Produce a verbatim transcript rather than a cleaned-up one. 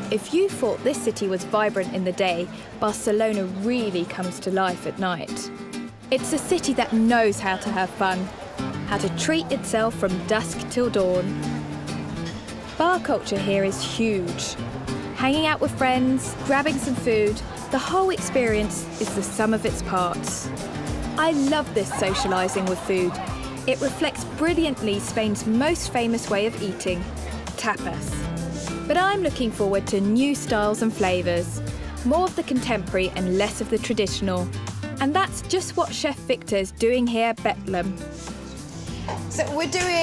If you thought this city was vibrant in the day, Barcelona really comes to life at night. It's a city that knows how to have fun, how to treat itself from dusk till dawn. Bar culture here is huge. Hanging out with friends, grabbing some food, the whole experience is the sum of its parts. I love this socialising with food. It reflects brilliantly Spain's most famous way of eating, tapas. But I'm looking forward to new styles and flavours, more of the contemporary and less of the traditional. And that's just what Chef Victor's doing here at Bethlem. So we're doing